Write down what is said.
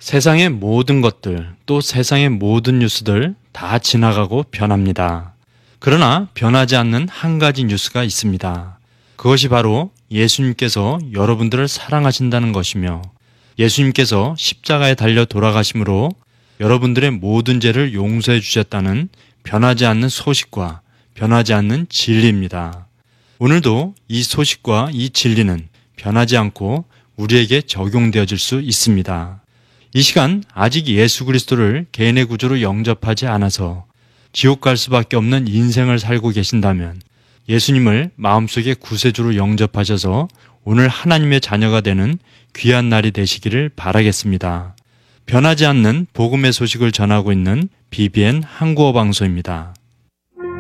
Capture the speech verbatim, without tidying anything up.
세상의 모든 것들, 또 세상의 모든 뉴스들 다 지나가고 변합니다. 그러나 변하지 않는 한 가지 뉴스가 있습니다. 그것이 바로 예수님께서 여러분들을 사랑하신다는 것이며 예수님께서 십자가에 달려 돌아가심으로 여러분들의 모든 죄를 용서해 주셨다는 변하지 않는 소식과 변하지 않는 진리입니다. 오늘도 이 소식과 이 진리는 변하지 않고 우리에게 적용되어질 수 있습니다. 이 시간 아직 예수 그리스도를 개인의 구주로 영접하지 않아서 지옥 갈 수밖에 없는 인생을 살고 계신다면 예수님을 마음속에 구세주로 영접하셔서 오늘 하나님의 자녀가 되는 귀한 날이 되시기를 바라겠습니다. 변하지 않는 복음의 소식을 전하고 있는 비비엔 한국어 방송입니다.